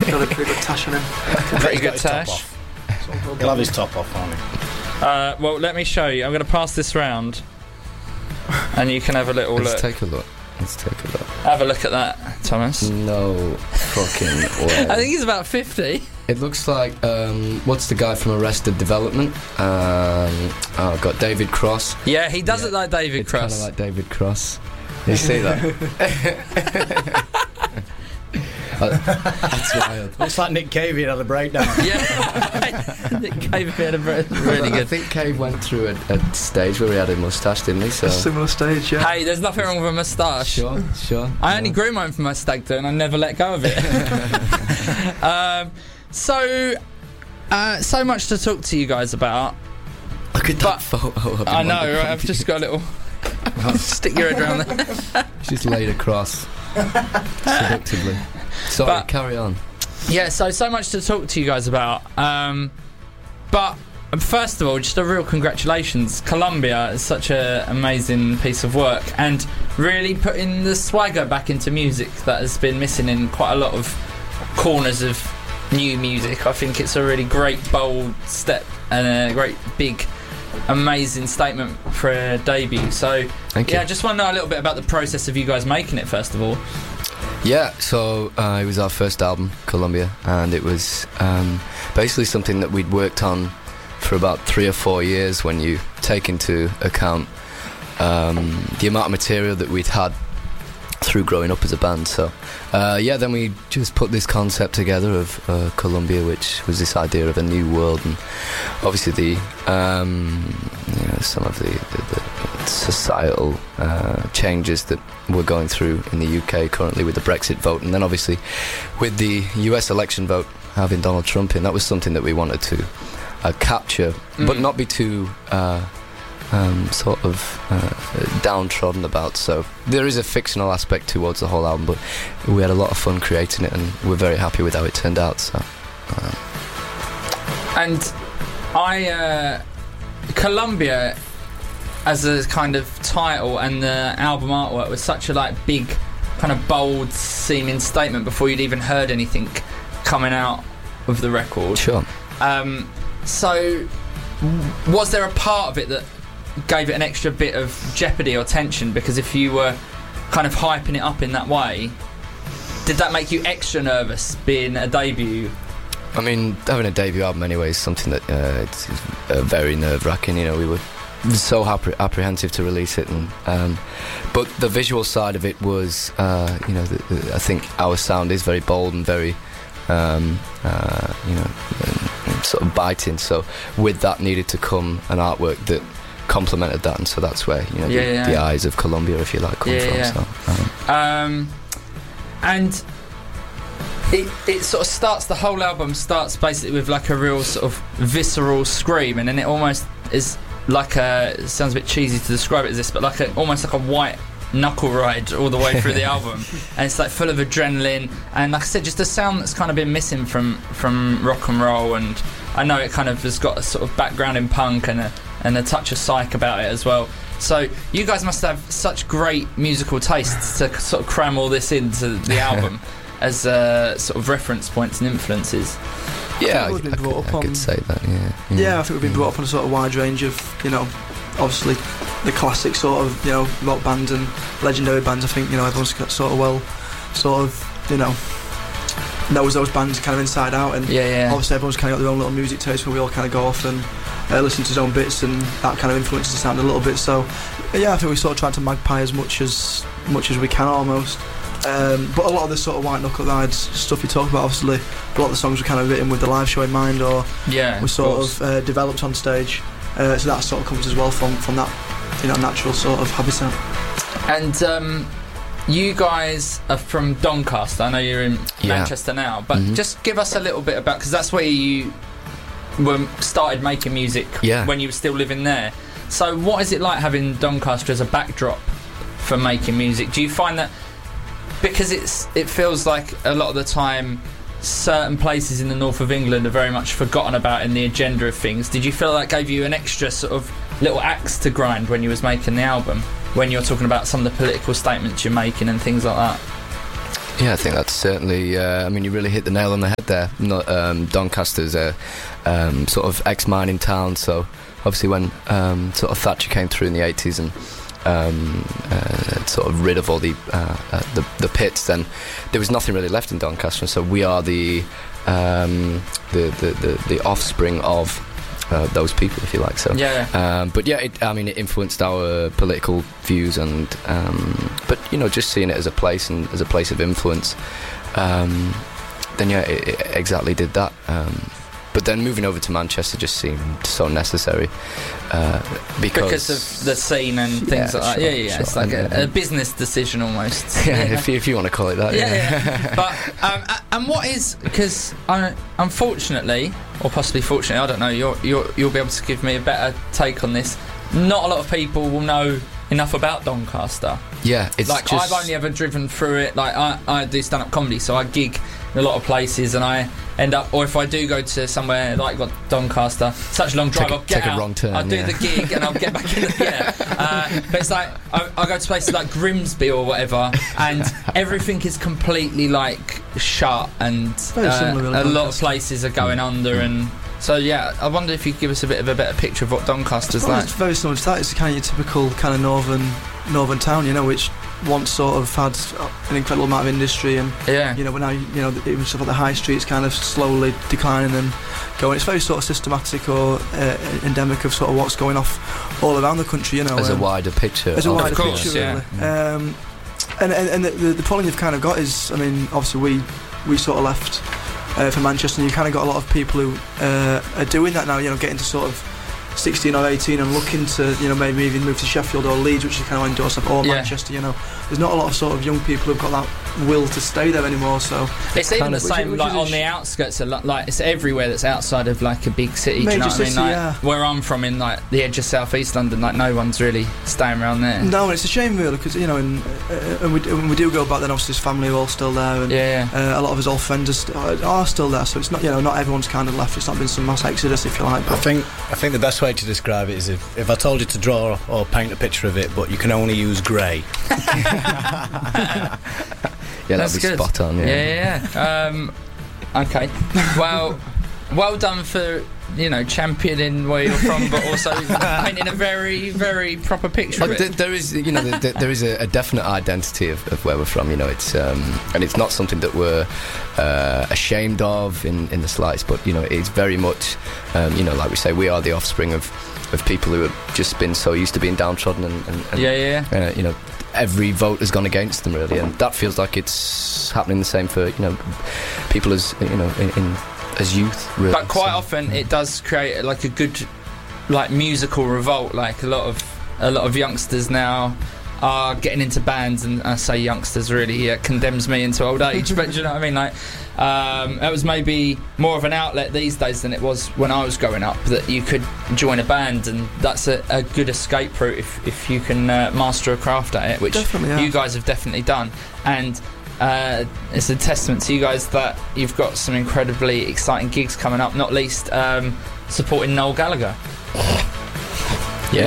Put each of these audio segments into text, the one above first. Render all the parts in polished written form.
got a pretty good tash on him. Pretty good tash. He'll have his top off, won't he? Well, let me show you. I'm going to pass this round, and you can have a little look. Let's take a look. Have a look at that, Thomas. No fucking way. I think he's about 50. It looks like, what's the guy from Arrested Development? Got David Cross. Yeah, he does look like David It's Cross. kind of like David Cross. You see that? That's wild. Looks like Nick Cave had a breakdown. Yeah, Nick Cave had a really I good. think Cave went through a stage where he had a moustache, didn't he? So. A similar stage, yeah. Hey, there's nothing wrong with a moustache. Sure. I only grew mine for my stag do, and I never let go of it. So much to talk to you guys about. Look at that photo of him. I know, right? I've just got a little. Stick your head around there. Just laid across seductively. Sorry, carry on. Yeah, so much to talk to you guys about. But first of all, just a real congratulations. Columbia is such an amazing piece of work, and really putting the swagger back into music that has been missing in quite a lot of corners of new music. I think it's a really great, bold step and a great, big, amazing statement for a debut. So, Thank you. I just want to know a little bit about the process of you guys making it, first of all. Yeah, so it was our first album, Columbia, and it was basically something that we'd worked on for about 3 or 4 years when you take into account the amount of material that we'd had through growing up as a band. So then we just put this concept together of Columbia, which was this idea of a new world, and obviously some of the societal changes that we're going through in the UK currently with the Brexit vote, and then obviously with the US election vote having Donald Trump in. That was something that we wanted to capture, but not be too downtrodden about. So there is a fictional aspect towards the whole album, but we had a lot of fun creating it, and we're very happy with how it turned out. So and Columbia as a kind of title and the album artwork was such a big kind of bold seeming statement before you'd even heard anything coming out of the record. Sure. So was there a part of it that gave it an extra bit of jeopardy or tension, because if you were kind of hyping it up in that way, did that make you extra nervous being a debut? I mean, having a debut album anyway is something that it's very nerve-wracking. We were so apprehensive to release it, and but the visual side of it was I think our sound is very bold and very sort of biting, so with that needed to come an artwork that complemented that, and so that's where the eyes of Columbia, if you like, come from. Yeah. So, and it sort of starts, the whole album starts basically with a real sort of visceral scream, and then it almost is it sounds a bit cheesy to describe it as this, but almost like a white knuckle ride all the way through the album, and it's full of adrenaline, and like I said, just a sound that's kind of been missing from rock and roll. And I know it kind of has got a sort of background in punk and a touch of psych about it as well. So you guys must have such great musical tastes to sort of cram all this into the album as sort of reference points and influences. Yeah, I could say that. Yeah, I think we've been brought up on a sort of wide range of obviously the classic sort of rock bands and legendary bands. I think everyone's got sort of knows those bands kind of inside out, and obviously everyone's kind of got their own little music taste where we all kind of go off and listen to his own bits, and that kind of influences the sound a little bit. So I think we sort of tried to magpie as much as we can almost. But a lot of the sort of white knuckle rides stuff you talk about, obviously a lot of the songs were kind of written with the live show in mind, or were sort of developed on stage. So that sort of comes as well from that natural sort of habitat. And you guys are from Doncaster. I know you're in Manchester now, but just give us a little bit about, because that's where you started making music when you were still living there. So what is it like having Doncaster as a backdrop for making music? Do you find that, because it feels like a lot of the time certain places in the north of England are very much forgotten about in the agenda of things, did you feel that gave you an extra sort of little axe to grind when you was making the album, when you're talking about some of the political statements you're making and things like that? Yeah, I think that's certainly. I mean, you really hit the nail on the head there. Doncaster's a sort of ex-mining town, so obviously when sort of Thatcher came through in the 80s and sort of rid of all the pits, then there was nothing really left in Doncaster. So we are the offspring of those people, if you like. So but yeah, it influenced our political views, and but just seeing it as a place and as a place of influence, then it exactly did that. But then moving over to Manchester just seemed so necessary because of the scene and things like that. Sure, sure. It's like a business decision almost. Yeah, if you want to call it that. Yeah. But and what is, because unfortunately, or possibly fortunately, I don't know. You'll be able to give me a better take on this. Not a lot of people will know enough about Doncaster. Yeah, it's like I've only ever driven through it. Like I do stand-up comedy, so I gig in a lot of places, and I end up, or if I do go to somewhere like Doncaster, such a long drive, I'll get out, a wrong turn, I'll do the gig, and I'll get back in but it's like I go to places like Grimsby or whatever, and everything is completely like shut, and a lot of places are going under, and so I wonder if you could give us a bit of a better picture of what Doncaster's like. It's very similar to that. It's kind of your typical kind of northern town, which once sort of had an incredible amount of industry, and but now even stuff like the high street's kind of slowly declining and going. It's very sort of systematic or endemic of sort of what's going off all around the country, as a wider picture. As a wider picture, really. And the problem you've kind of got is, I mean, obviously we sort of left for Manchester, and you kind of got a lot of people who are doing that now, getting to sort of 16 or 18 and looking to maybe even move to Sheffield or Leeds, which is kind of endorse or Manchester. There's not a lot of sort of young people who've got that will to stay there anymore. So it's even the same like on the outskirts of, like it's everywhere that's outside of like a big city. Do you know what I mean? Like where I'm from, in like the edge of South East London, like no one's really staying around there. No, and it's a shame really, because and we do go back. Then obviously his family are all still there, and a lot of his old friends are still there. So it's not not everyone's kind of left. It's not been some mass exodus, if you like. But I think the best way to describe it is if I told you to draw or paint a picture of it, but you can only use grey. That'd be good. Spot on. Okay. Well done for championing where you're from, but also painting a very, very proper picture of it. There is there is a definite identity of where we're from. It's and it's not something that we're ashamed of in the slightest, but it's very much like we say, we are the offspring of people who have just been so used to being downtrodden, and every vote has gone against them, really, and that feels like it's happening the same for people as as youth, really. But quite often it does create like a good musical revolt. Like a lot of youngsters now are getting into bands, and I say youngsters really condemns me into old age, but do you know what I mean? Like it was maybe more of an outlet these days than it was when I was growing up, that you could join a band, and that's a good escape route if you can master a craft at it, which you guys have definitely done. And it's a testament to you guys that you've got some incredibly exciting gigs coming up, not least supporting Noel Gallagher. We've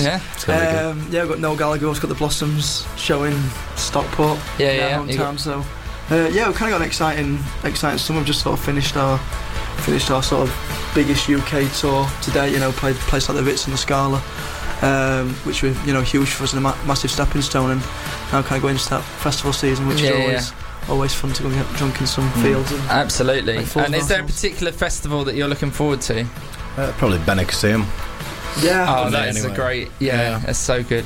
got Noel Gallagher. We've got the Blossoms show in Stockport, hometown. So we've kind of got an exciting summer. We've just sort of finished our sort of biggest UK tour today. Played places like the Ritz and the Scala, which were huge for us and a massive stepping stone, and now kind of going into that festival season, which is always fun to go and get drunk in some fields. And absolutely. And is there a particular festival that you're looking forward to? Probably Benicassim. Yeah. Oh, that is a great. That's so good.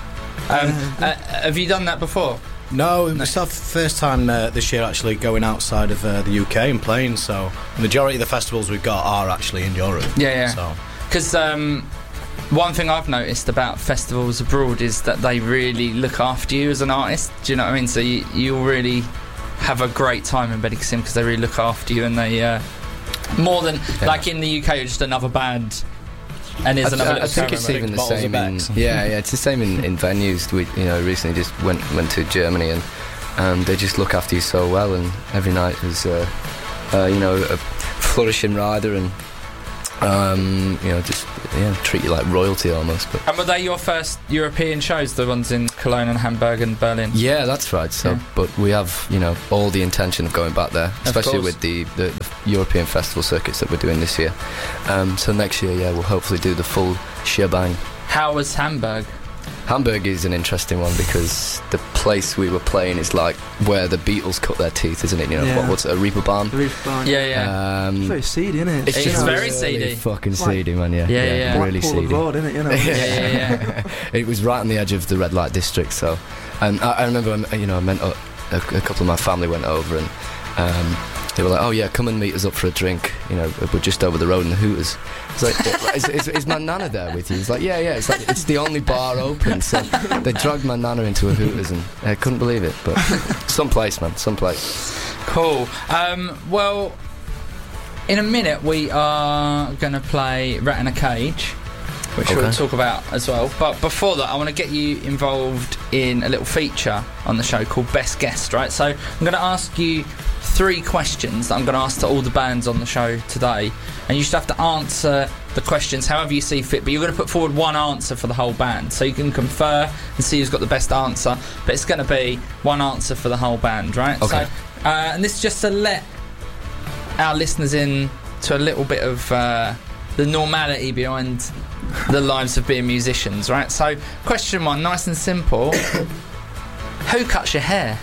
Have you done that before? No, it's our first time this year actually going outside of the UK and playing. So the majority of the festivals we've got are actually in Europe. Because one thing I've noticed about festivals abroad is that they really look after you as an artist. Do you know what I mean? So you'll really have a great time in Benicassim because they really look after you, and they more than like in the UK, you're just another band. And I think it's even the same it's the same in venues. We recently just went to Germany, and they just look after you so well, and every night is a flourishing rider, and Just treat you like royalty almost. But. And were they your first European shows, the ones in Cologne and Hamburg and Berlin? Yeah, that's right. So, but we have all the intention of going back there, especially with the European festival circuits that we're doing this year. So next year, we'll hopefully do the full shebang. How was Hamburg? Hamburg is an interesting one because the place we were playing is like where the Beatles cut their teeth, isn't it? What's it, a Reeperbahn? The Reeperbahn. Yeah. It's very seedy, isn't it? It's just very really seedy. Fucking seedy, man. Yeah. Really seedy. Road, isn't it? Yeah. It was right on the edge of the red light district. So, and I remember, I meant a couple of my family went over and. They were like, "Oh yeah, come and meet us up for a drink. We're just over the road in the Hooters." It's like, is my nana there with you? He's like, yeah. It's like it's the only bar open, so they dragged my nana into a Hooters, and I couldn't believe it. But someplace, man, someplace. Cool. Well, in a minute we are going to play Rat in a Cage, which we'll talk about as well. But before that, I want to get you involved in a little feature on the show called Best Guest, right? So I'm going to ask you 3 questions that I'm going to ask to all the bands on the show today, and you just have to answer the questions however you see fit, but you're going to put forward one answer for the whole band, so you can confer and see who's got the best answer, but it's going to be one answer for the whole band, right? Okay. So, and this is just to let our listeners in to a little bit of the normality behind the lives of being musicians, right? So question 1, nice and simple. Who cuts your hair?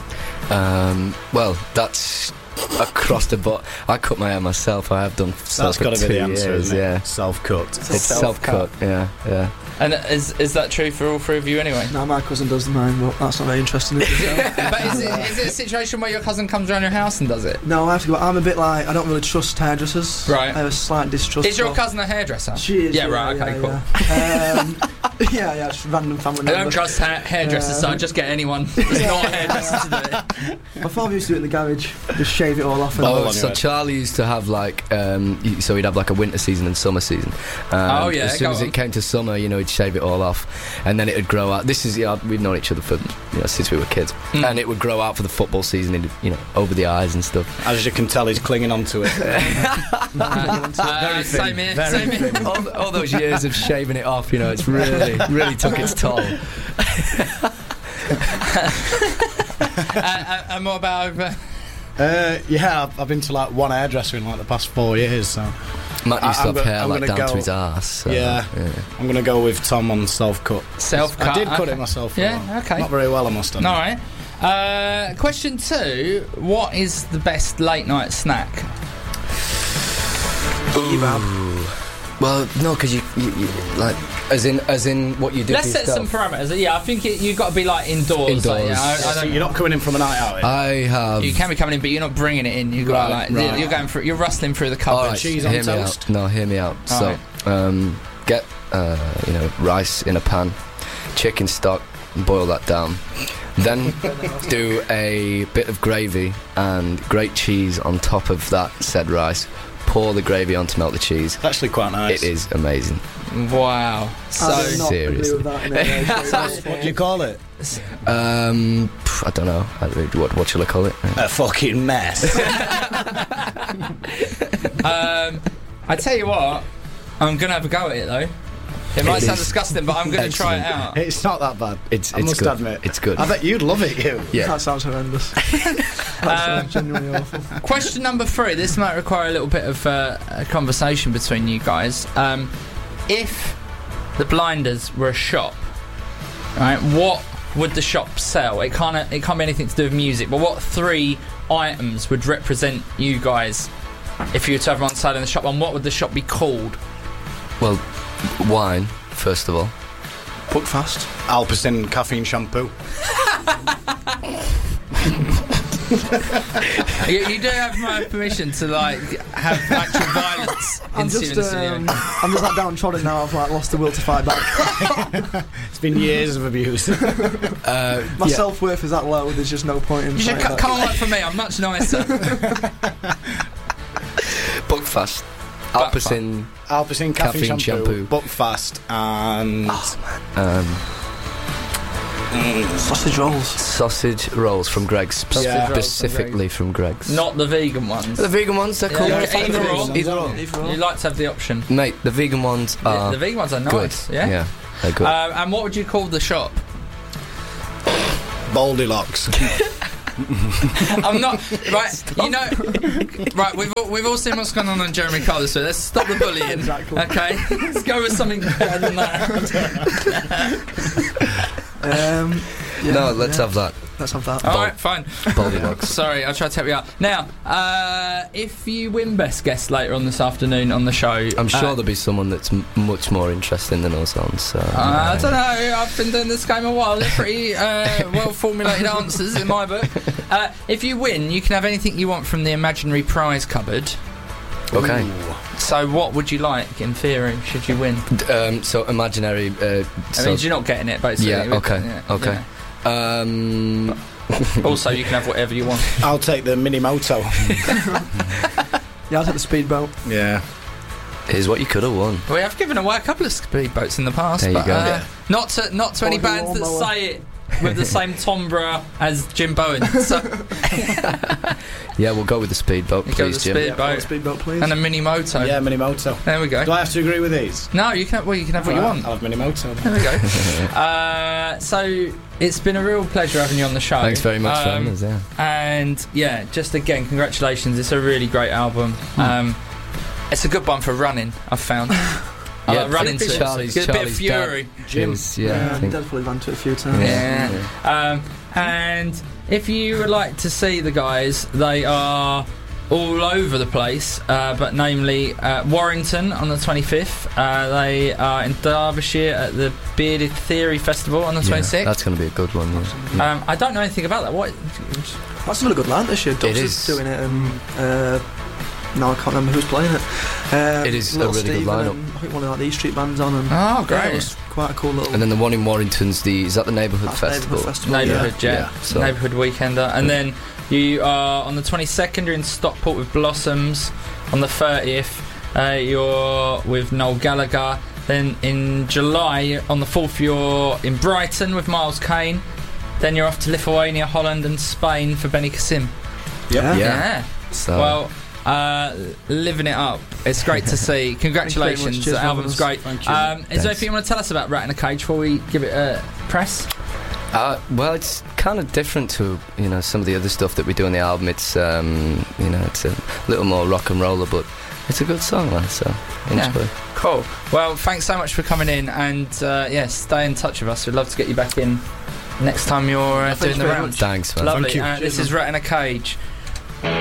Well, that's across the board. I cut my hair myself. I have done so. That's got to be the answer, years, isn't it? Yeah. Self-cut. It's self-cut. Yeah. And is that true for all 3 of you anyway? No, my cousin does mine, but that's not very interesting. But is it a situation where your cousin comes around your house and does it? No, I have to go. I'm a bit like, I don't really trust hairdressers. Right. I have a slight distrust. Is your cousin a hairdresser? She is. Yeah, right, okay, cool. Yeah, just random family member. I don't trust hairdressers, so I just get anyone that's not a hairdresser to do it. My father used to do it in the garage, just shave it all off. And so Charlie used to have like, so he'd have like a winter season and summer season. As soon as it came to summer, he'd shave it all off, and then it would grow out. This is, we've known each other for since we were kids, and it would grow out for the football season, over the eyes and stuff. As you can tell, he's clinging on to it. Very same here. All those years of shaving it off, it's really took its toll. And what about? I've been to like one hairdresser in like the past 4 years. So Matt used to have hair like down to his ass. So, yeah. I'm gonna go with Tom on self-cut. Self-cut. I did cut it myself. Yeah. Okay. Not very well, I must admit. All right. Question 2: what is the best late night snack? Well, no, because you like as in what you do. Let's set some parameters. Yeah, I think you've got to be like indoors. Like, so you're not coming in from a night out. I have. You can be coming in, but you're not bringing it in. You've got you're going through. You're rustling through the cupboard. Cheese on toast. No, hear me out. Get rice in a pan, chicken stock, boil that down. Then do a bit of gravy and grate cheese on top of that said rice. Pour the gravy on to melt the cheese. It's actually quite nice. It is amazing. Wow. So seriously. What do you call it? I don't know. What shall I call it? A fucking mess. I tell you what, I'm gonna have a go at it though. It might sound disgusting, but I'm going to try it out. It's not that bad. I must admit. It's good. I bet you'd love it, you. Yeah. That sounds horrendous. That sounds genuinely awful. Question number 3. This might require a little bit of a conversation between you guys. If the Blinders were a shop, right, what would the shop sell? It can't be anything to do with music, but what 3 items would represent you guys if you were to have one side in the shop, and what would the shop be called? Well, wine, first of all. Buckfast. Alpecin caffeine shampoo. You do have my permission to have actual violence. I'm just like downtrodden now. I've lost the will to fight back. It's been years of abuse. My self-worth is that low. There's just no point in. You should come on for me. I'm much nicer. Buckfast. Alpecin caffeine shampoo. Buckfast and Sausage rolls. Sausage rolls from Greg's. Specifically from Greg's. Not the vegan ones. The vegan ones, they're cool. Either or. You like to have the option. Mate, the vegan ones are the vegan ones are nice. Good. Yeah, they're good. And what would you call the shop? Goldilocks. I'm not right. Stop. You know, right? We've all seen what's going on Jeremy Kyle this week. Let's stop the bullying. Exactly. Okay, let's go with something better than that. No, let's have that. Let's have that. All right, fine. Goldilocks. Sorry, I'll try to help you out. Now, if you win Best Guest later on this afternoon on the show, I'm sure there'll be someone that's much more interesting than us on. So I don't know. I've been doing this game a while. They're pretty well formulated answers in my book. If you win, you can have anything you want from the imaginary prize cupboard. Okay. Ooh. So what would you like, in theory, should you win? So imaginary... I mean, you're not getting it, basically. Yeah, okay. Yeah. Also, you can have whatever you want. I'll take the mini moto. I'll take the speedboat. Yeah. Here's what you could have won. We have given away a couple of speedboats in the past, there you go. Not to any bands that say it with the same timbre as Jim Bowen. So yeah, we'll go with the speedboat, please, Jim. Speedboat, please. And a mini moto. Yeah, mini moto. There we go. Do I have to agree with these? No, you can. Well, you can have what you want. I'll have mini moto. There we go. So it's been a real pleasure having you on the show. Thanks very much for having us. Yeah. And yeah, just again, congratulations. It's a really great album. It's a good one for running, I've found. I like running to it. Charlie's a bit of fury. Jim. I definitely ran to it a few times. Yeah. And if you would like to see the guys, they are all over the place, but namely Warrington on the 25th. They are in Derbyshire at the Bearded Theory Festival on the 26th. That's going to be a good one. Yeah. I don't know anything about that. What? That's another good line this year. Dubs is doing it, and no, I can't remember who's playing it. It is a really good lineup. I think one of the E Street bands on. And oh, great! Yeah, it was quite a cool little. And then the one in Warrington's is that the Neighbourhood Festival? Neighbourhood, so. Neighbourhood Weekender, and then you are on the 22nd. You're in Stockport with Blossoms. On the 30th, you're with Noel Gallagher. Then in July, on the 4th, you're in Brighton with Miles Kane. Then you're off to Lithuania, Holland, and Spain for Benny Kassim. Yeah. So. Well. Living it up. It's great to see. Congratulations. The album's great. Is there anything you want to tell us about Rat in a Cage before we give it a press? Well, it's kind of different to some of the other stuff that we do on the album. It's it's a little more rock and roller, but it's a good song, man. So enjoy. Yeah. Cool. Well, thanks so much for coming in, and stay in touch with us. We'd love to get you back in next time you're doing the rounds. Thanks, man. Lovely. This is Rat in a Cage.